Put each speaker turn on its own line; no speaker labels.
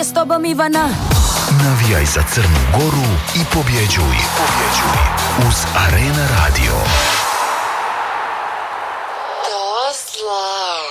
je s tobom Ivana.
Navijaj za Crnu Goru i pobjeđuj. Uz Arena Radio.